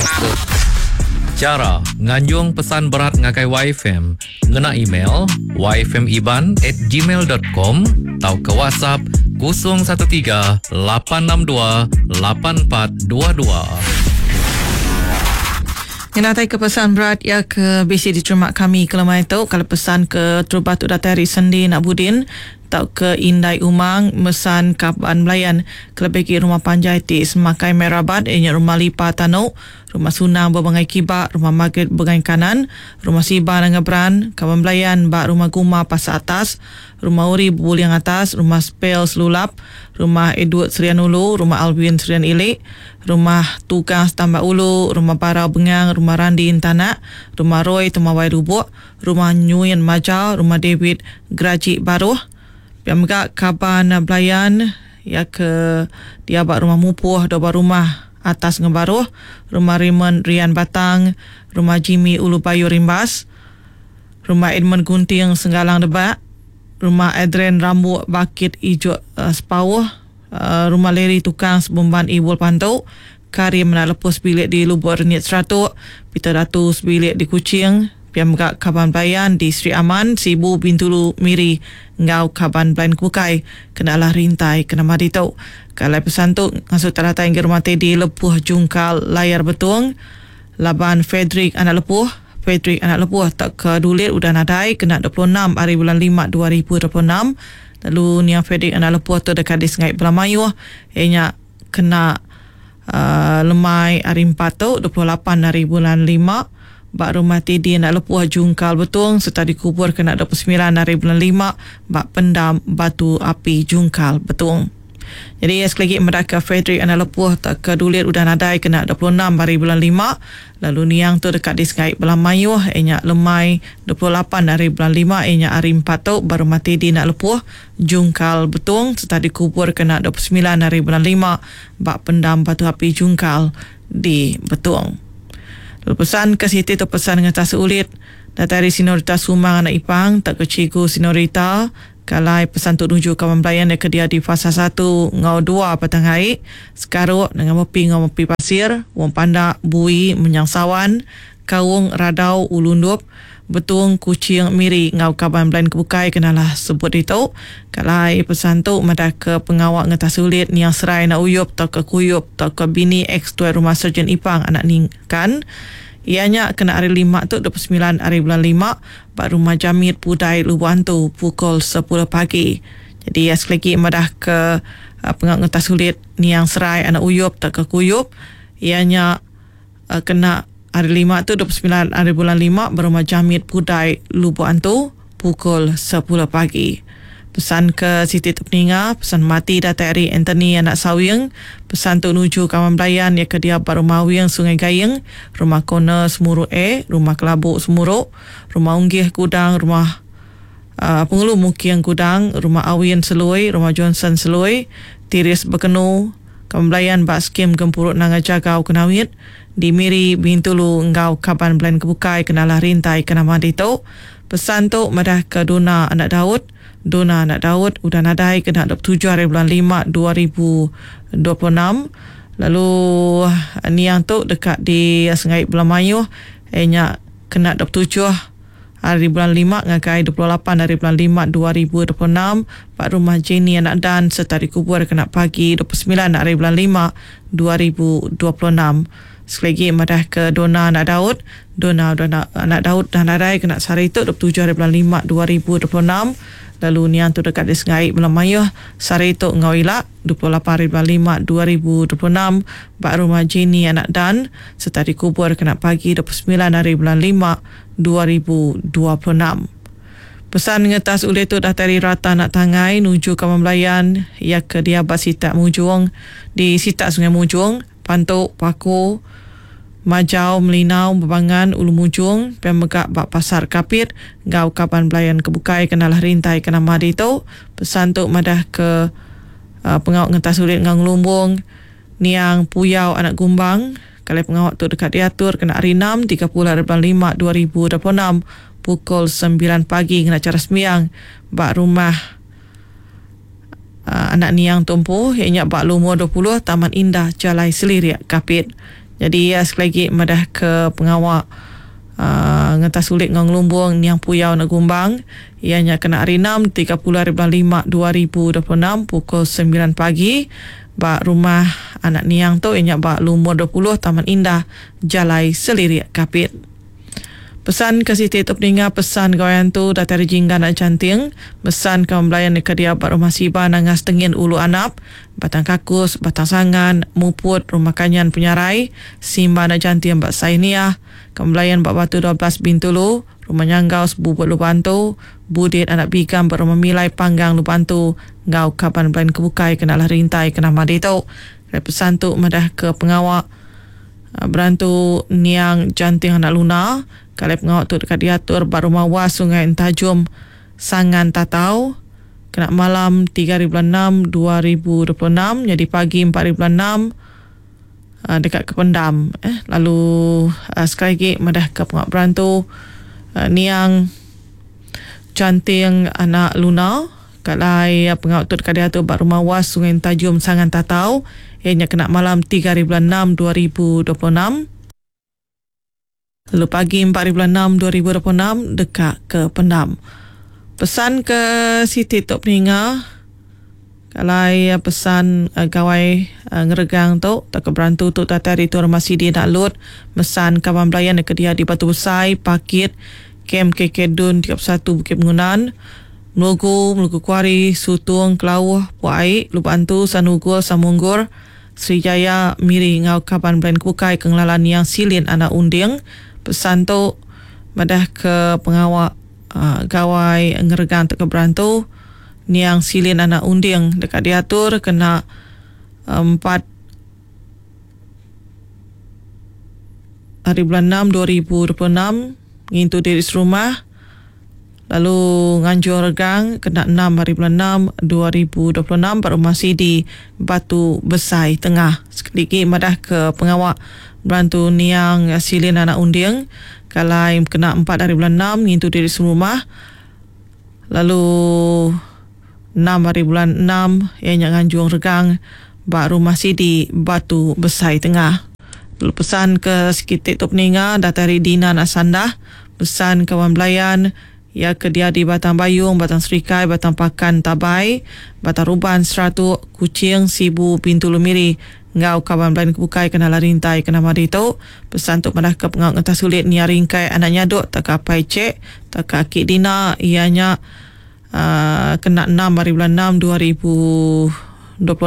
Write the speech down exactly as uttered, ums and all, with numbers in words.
Cara nganjung pesan berat ngakai Y F M ngena email y f m iban at gmail dot com atau ke WhatsApp kosong satu tiga lapan enam dua lapan empat dua dua. Ngenatai ke pesan berat ya ke bisi diterima kami kelemai tu kalau pesan ke Terbatu Datari Sendi Nak Budin tau ke Indai Umang mesan Kaban Melayan kelebih rumah panjai ti Semakai Merabat ianya rumah Lipa Tanuk rumah Sunang berbangai Kibak rumah Maghrib berbangai Kanan rumah Siba Nangebran Kaban Melayan bak rumah Guma Pasar Atas rumah Uri Buliang Atas rumah Spel Selulap rumah Edward Serian Ulu rumah Alvin Serian Ilik rumah Tukang Tambak Ulu rumah Barau Bengang rumah Randi Intanak rumah Roy Temawai Rubuk rumah Nyuyen Majau rumah David Graji Baruh Pemgak Kaban Belayan ya ke dia bak rumah Mupuh dua rumah Atas Ngebaruh rumah Raymond Rian Batang rumah Jimmy Ulu Bayu Rimbas rumah Edmund Gunting Senggalang Debak rumah Adrian Rambut Bakit Ijo uh, Sepawuh uh, rumah Leri Tukang Sebumban Iwul Pantau Karim nak lepas bilik di Lubuk Renyit Seratuk Peter Datu sebilik di Kuching Pemgak Kaban Belayan di Sri Aman Sibu Bintulu Miri Ngau Kaban Belayan Kukai kenalah rintai kena madi tau kalau pesan tu masuk terata hingga rumah Teddy Lepuh Jungkal Layar Betung Laban Frederick anak Lepuh Frederick anak Lepuh tak kedulit udah nadai kena dua puluh enam hari bulan lima dua ribu dua puluh enam lalu Niang Frederick anak Lepuh tu dekat di Sungai Belamayuh ianya kena uh, lemai hari empat tu dua puluh lapan hari bulan lima bak rumah Teddy anak Lepuh Jungkal Betung serta dikubur kena dua puluh sembilan hari bulan lima bak pendam batu api Jungkal Betung. Jadi sekali lagi mereka Frederick anak Lepuh tak kedulit udah nadai kena dua puluh enam hari bulan lima lalu Niang tu dekat di Sungai Belamayuh ianya lemai dua puluh lapan hari bulan lima ianya hari empat tu baru rumah Teddy anak Lepuh Jungkal Betung serta dikubur kena dua puluh sembilan hari bulan lima bak pendam batu api Jungkal di Betung. Lalu pesan ke Siti tu pesan dengan tak seulit datari Sinorita Sumang anak Ipang tak ke Cikgu Sinorita kalai pesan tu nuju Kawan Belayan ke dia di fasa satu ngau dua petang hari sekaruk dengan mepi ngau mepi pasir wong pandak bui menyangsawan kawung radau ulundup betung kucing miri ngau Kaban Belayan kebukai kenalah sebut itu kalai pesan tu madah ke pengawak ngata sulit niang serai nak uyup tak ke kuyup tak ke bini ex tuai rumah Serjen Ipang anak ningkan ianya kena hari lima tu dua puluh sembilan hari bulan lima bak rumah Jamit Pudai Lubantu pukul sepuluh pagi. Jadi ya sekali lagi madah ke uh, pengawak ngata sulit niang serai anak uyup tak ke kuyup ianya uh, kena hari lima tu dua puluh sembilan hari bulan lima berumah Jamit Pudai Lubantu pukul sepuluh pagi. Pesan ke Siti Tepninga, pesan mati datari Anthony anak Sawing, pesan tu nuju Kawan Belayan ya ke dia rumah Wiyang Sungai Gayeng, rumah Kona Semuruk A, rumah Kelabuk Semuruk, rumah Unggih Kudang, rumah uh, Pengelu Mukiang Kudang, rumah Awin Seloi, rumah Johnson Seloi, Tiris Bekenu, Kawan Belayan bak skim Gempurut Nangajagau Kenawit, di Miri Bintulu Ngau Kaban Belayan Kebukai kenalah rintai kena mandi tu. Pesan tu madah ke Dona anak Daud, Dona anak Daud udah nadai kena dua puluh tujuh hari bulan lima dua ribu dua puluh enam. Lalu Niang tu dekat di Sungai Belamayuh ianya kena dua puluh tujuh hari bulan lima ngakai dua puluh lapan hari bulan lima dua ribu dua puluh enam Pak rumah Jenny anak Dan serta dikubur kena pagi dua puluh sembilan hari bulan lima dua ribu dua puluh enam. Sekali lagi madah ke Dona anak Daud, Dona anak, anak Daud dan nadai kena sehari itu dua puluh tujuh hari bulan lima dua ribu dua puluh enam. Lalu Niang tu dekat di Sungai Belamayuh sehari itu ngau ilak dua puluh lapan hari bulan lima dua ribu dua puluh enam bak rumah Jenny anak Dan serta dikubur kena pagi dua puluh sembilan hari bulan lima dua ribu dua puluh enam. Pesan ngetas oleh tu dah dari rata nak tangai nuju Kawan Belayan ya ke dia bak Sitak Mujung di Sitak Sungai Mujung, Pantuk, Paku, Majau, Melinau, Bebangan, Ulu Mujung, Pemegak bak Pasar Kapit, Ngau Kaban Belayan Kebukai kenalah rintai kena madi tu. Pesan tu madah ke uh, pengawak ngetas sulit ngang Lumbung, Niang Puyau anak Gumbang. Kalau pengawak tu dekat diatur kena hari enam tiga puluh hari bulan lima dua ribu dua puluh enam pukul sembilan pagi kena cara sembiang bak rumah uh, anak Niang Tumpu ianya bak Lumur dua puluh Taman Indah Jalai Seliriak Kapit. Jadi ya sekali lagi madah ke pengawak uh, ngetas sulit ngong lumbung yang puyau nak gumbang. Ianya kena hari enam tiga puluh hari bulan lima dua ribu dua puluh enam pukul sembilan pagi. Bak rumah anak niang tu ianya bak lumur dua puluh Taman Indah Jalai Selirik Kapit. Pesan ke Siti Tok Ninga, pesan gawayan tu datari jingga nak canting, pesan ke membelayan ke dia bat rumah siba nangas tengin ulu anap, batang kakus, batang sangan, muput, rumah kanyan penyarai, simba nak canting bat sainiah, ke membelayan bat batu dua belas Bintulu, rumah nyanggaus bubut Lubantu, budit anak bikam bat rumah milai panggang Lubantu, ngau kapan belayan kebukai kenalah rintai kena madito. Pesan tu madah ke pengawak berantu niang janting anak luna. Kalau pengawak tu dekat diatur bar rumah was Sungai Entajum Sangan Tatau kena malam tiga hari bulan enam dua ribu dua puluh enam, jadi pagi empat hari bulan enam uh, dekat Kependam. Eh, lalu uh, sekali lagi madah ke pengawak berantu uh, niang janting anak luna. Kalau uh, pengawak tu dekat diatur bar rumah was Sungai Entajum Sangan Tatau, ianya kena malam tiga hari bulan enam dua ribu dua puluh enam. Lalu pagi empat hari bulan enam dua ribu dua puluh enam dekat ke Pendam. Pesan ke Siti Tok Peninga, kalau ya pesan uh, gawai uh, ngeregang tu tak ke berantu tu tatari tu rumah sidi nak lut mesan kawan belayan ke dia di Batu Besai Pakit Kem K K Dun tiga puluh satu Bukit Mengunan Melugu Melugu Kuari Sutung Kelawuh Puai Lubantu Sanugul Samunggur Srijaya Miri ngau kapan belayan kukai kenglalan yang silin anak unding. Pesan tu madah ke pengawak uh, gawai ngeregang tak ke berantu niang silin anak unding dekat diatur kena empat hari bulan enam dua ribu dua puluh enam ngintu diri serumah. Lalu nganjur regang kena enam hari bulan enam dua ribu dua puluh enam pada rumah sidi Batu Besai Tengah. Sekali lagi madah ke pengawak berantu niang silin anak unding kalau kena empat hari bulan enam ngintu diri serumah. Lalu enam hari bulan enam ianya nganjung regang bak rumah sidi Batu Besai Tengah. Lalu pesan ke Siti Tok Peninga datari Dina nak sandah, pesan kawan belayan ya ke dia di Batang Bayung, Batang Serikai, Batang Pakan Tabai, Batang Ruban Seratu, Kucing, Sibu, Pintu Lumiri, ngau kawan belayan kebukai kena larintai kena madito. Pesan tu madah ke pengawak ngetas sulit ni ringkai anak nyaduk tak kapai cek tak kaki Dina ianya uh, kena enam hari bulan enam dua ribu dua puluh